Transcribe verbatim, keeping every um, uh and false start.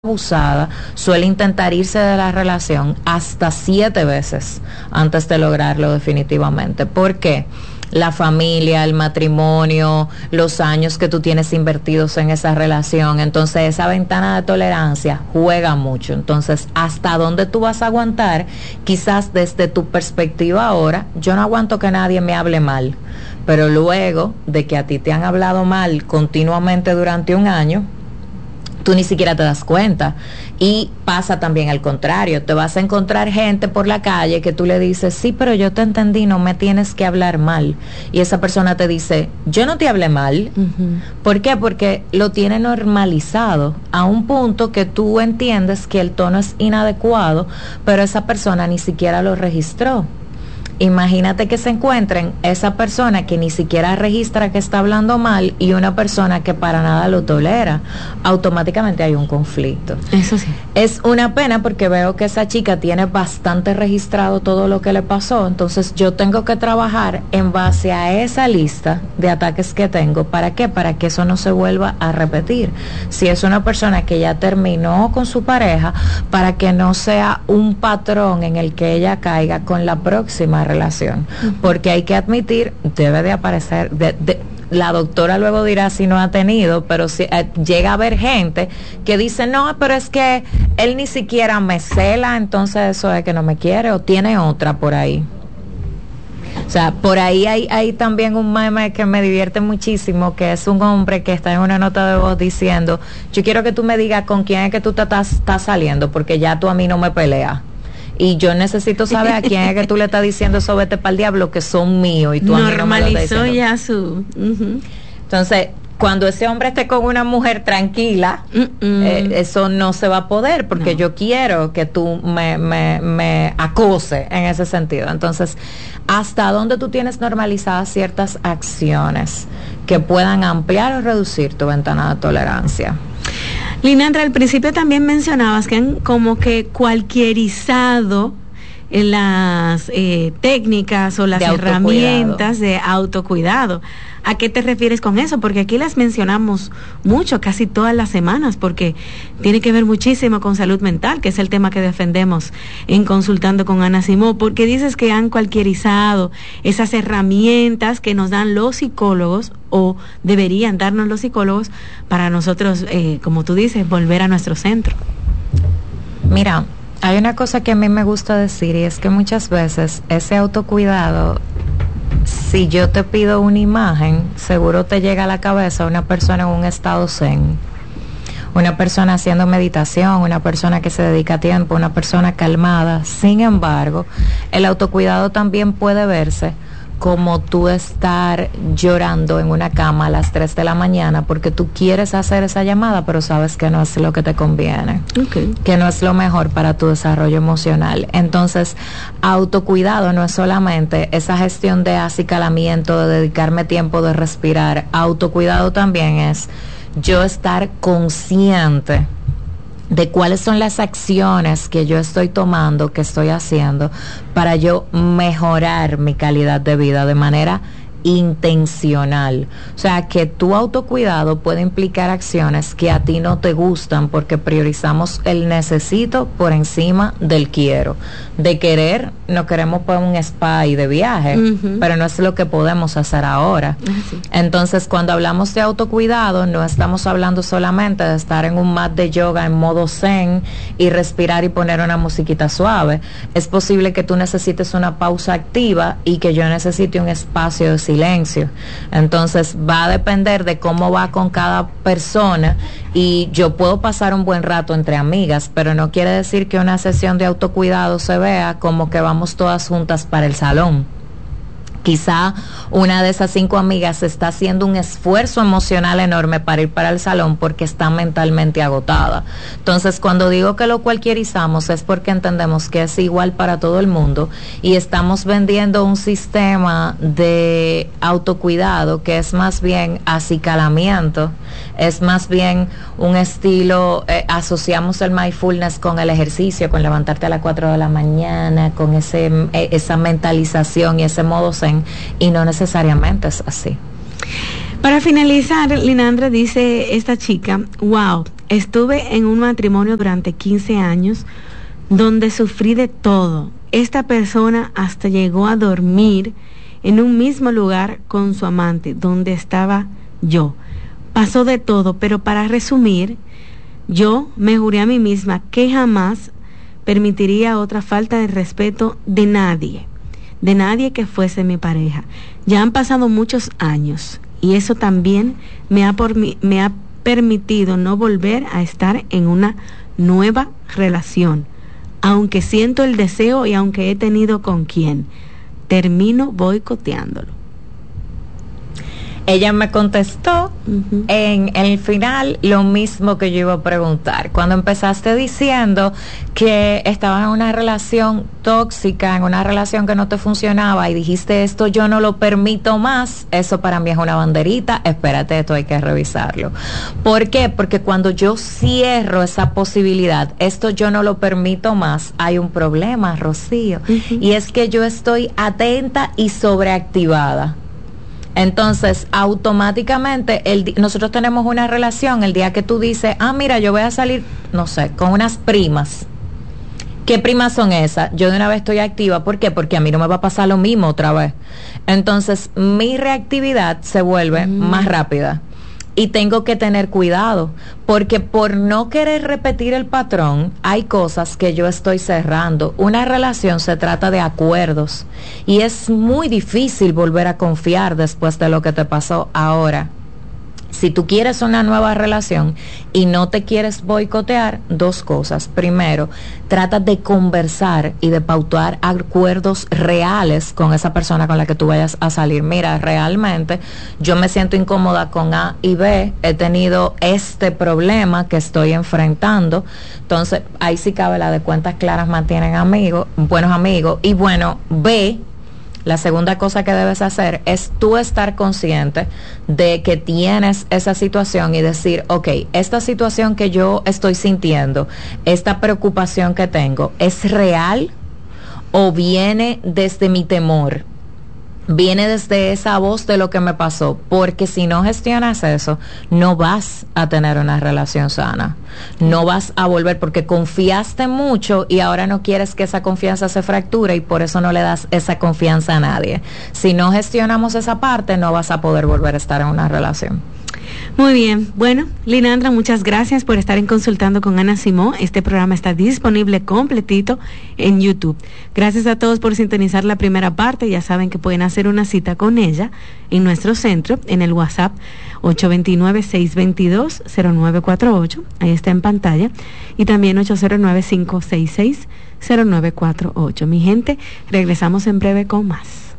abusada suele intentar irse de la relación hasta siete veces antes de lograrlo definitivamente. ¿Por qué? La familia, el matrimonio, los años que tú tienes invertidos en esa relación. Entonces esa ventana de tolerancia juega mucho. Entonces, ¿hasta dónde tú vas a aguantar? Quizás desde tu perspectiva ahora, yo no aguanto que nadie me hable mal, pero luego de que a ti te han hablado mal continuamente durante un año, tú ni siquiera te das cuenta. Y pasa también al contrario, te vas a encontrar gente por la calle que tú le dices, sí, pero yo te entendí, no me tienes que hablar mal, y esa persona te dice, yo no te hablé mal. Uh-huh. ¿Por qué? Porque lo tiene normalizado a un punto que tú entiendes que el tono es inadecuado, pero esa persona ni siquiera lo registró. Imagínate que se encuentren esa persona que ni siquiera registra que está hablando mal y una persona que para nada lo tolera. Automáticamente hay un conflicto. Eso sí. Es una pena porque veo que esa chica tiene bastante registrado todo lo que le pasó. Entonces yo tengo que trabajar en base a esa lista de ataques que tengo. ¿Para qué? Para que eso no se vuelva a repetir. Si es una persona que ya terminó con su pareja, para que no sea un patrón en el que ella caiga con la próxima relación, porque hay que admitir, debe de aparecer, de, de, la doctora luego dirá si no ha tenido, pero si eh, llega a haber gente que dice, no, pero es que él ni siquiera me cela, entonces eso es que no me quiere, o tiene otra por ahí. O sea, por ahí hay, hay también un meme que me divierte muchísimo, que es un hombre que está en una nota de voz diciendo, yo quiero que tú me digas con quién es que tú te estás, estás saliendo, porque ya tú a mí no me peleas. Y yo necesito saber a quién es que tú le estás diciendo eso, vete para el diablo, que son míos, y tú a mí no me lo estás diciendo. Normalizó ya su... Uh-huh. Entonces, cuando ese hombre esté con una mujer tranquila, uh-uh. eh, eso no se va a poder, porque no. Yo quiero que tú me, me, me acose en ese sentido. Entonces, ¿hasta dónde tú tienes normalizadas ciertas acciones que puedan ampliar o reducir tu ventana de tolerancia? Linandra, al principio también mencionabas que han como que cualquierizado las eh, técnicas o las de herramientas de autocuidado. ¿A qué te refieres con eso? Porque aquí las mencionamos mucho, casi todas las semanas, porque tiene que ver muchísimo con salud mental, que es el tema que defendemos en Consultando con Ana Simó, porque dices que han cualquierizado esas herramientas que nos dan los psicólogos, o deberían darnos los psicólogos, para nosotros, eh, como tú dices, volver a nuestro centro. Mira, hay una cosa que a mí me gusta decir, y es que muchas veces ese autocuidado, si yo te pido una imagen, seguro te llega a la cabeza una persona en un estado zen, una persona haciendo meditación, una persona que se dedica tiempo, una persona calmada. Sin embargo, el autocuidado también puede verse como tú estar llorando en una cama a las tres de la mañana porque tú quieres hacer esa llamada, pero sabes que no es lo que te conviene, okay. Que no es lo mejor para tu desarrollo emocional. Entonces, autocuidado no es solamente esa gestión de acicalamiento, de dedicarme tiempo, de respirar. Autocuidado también es yo estar consciente de cuáles son las acciones que yo estoy tomando, que estoy haciendo, para yo mejorar mi calidad de vida de manera intencional. O sea, que tu autocuidado puede implicar acciones que a ti no te gustan porque priorizamos el necesito por encima del quiero. De querer, no queremos para un spa y de viaje, uh-huh. Pero no es lo que podemos hacer ahora. Uh-huh. Entonces, cuando hablamos de autocuidado, no estamos hablando solamente de estar en un mat de yoga en modo zen y respirar y poner una musiquita suave. Es posible que tú necesites una pausa activa y que yo necesite un espacio de silencio. Entonces va a depender de cómo va con cada persona, y yo puedo pasar un buen rato entre amigas, pero no quiere decir que una sesión de autocuidado se vea como que vamos todas juntas para el salón. Quizá una de esas cinco amigas está haciendo un esfuerzo emocional enorme para ir para el salón porque está mentalmente agotada. Entonces, cuando digo que lo cualquierizamos es porque entendemos que es igual para todo el mundo y estamos vendiendo un sistema de autocuidado que es más bien acicalamiento, es más bien un estilo, eh, asociamos el mindfulness con el ejercicio, con levantarte a las cuatro de la mañana, con ese eh, esa mentalización y ese modo zen, y no necesariamente es así. Para finalizar, Linandra, dice esta chica, wow, estuve en un matrimonio durante quince años donde sufrí de todo. Esta persona hasta llegó a dormir en un mismo lugar con su amante, donde estaba yo. Pasó de todo, pero para resumir, yo me juré a mí misma que jamás permitiría otra falta de respeto de nadie, de nadie que fuese mi pareja. Ya han pasado muchos años y eso también me ha, por mi, me ha permitido no volver a estar en una nueva relación, aunque siento el deseo y aunque he tenido con quien, termino boicoteándolo. Ella me contestó uh-huh. en el final lo mismo que yo iba a preguntar. Cuando empezaste diciendo que estabas en una relación tóxica, en una relación que no te funcionaba y dijiste esto yo no lo permito más, eso para mí es una banderita, espérate, esto hay que revisarlo. ¿Por qué? Porque cuando yo cierro esa posibilidad, esto yo no lo permito más, hay un problema, Rocío, uh-huh. y es que yo estoy atenta y sobreactivada. Entonces, automáticamente, el, nosotros tenemos una relación, el día que tú dices, ah, mira, yo voy a salir, no sé, con unas primas. ¿Qué primas son esas? Yo de una vez estoy activa. ¿Por qué? Porque a mí no me va a pasar lo mismo otra vez. Entonces, mi reactividad se vuelve mm. más rápida. Y tengo que tener cuidado, porque por no querer repetir el patrón, hay cosas que yo estoy cerrando. Una relación se trata de acuerdos y es muy difícil volver a confiar después de lo que te pasó ahora. Si tú quieres una nueva relación y no te quieres boicotear, dos cosas. Primero, trata de conversar y de pautar acuerdos reales con esa persona con la que tú vayas a salir. Mira, realmente yo me siento incómoda con A y B, he tenido este problema que estoy enfrentando. Entonces, ahí sí cabe la de cuentas claras mantienen amigos, buenos amigos. Y bueno, B, la segunda cosa que debes hacer es tú estar consciente de que tienes esa situación y decir, ok, esta situación que yo estoy sintiendo, esta preocupación que tengo, ¿es real o viene desde mi temor? Viene desde esa voz de lo que me pasó, porque si no gestionas eso, no vas a tener una relación sana, no vas a volver porque confiaste mucho y ahora no quieres que esa confianza se fracture y por eso no le das esa confianza a nadie. Si no gestionamos esa parte, no vas a poder volver a estar en una relación. Muy bien, bueno, Linandra, muchas gracias por estar en Consultando con Ana Simó. Este programa está disponible completito en YouTube. Gracias a todos por sintonizar la primera parte. Ya saben que pueden hacer una cita con ella en nuestro centro, en el WhatsApp ocho dos nueve, seis dos dos, cero nueve cuatro ocho, ahí está en pantalla, y también ocho cero nueve, cinco seis seis, cero nueve cuatro ocho. Mi gente, regresamos en breve con más.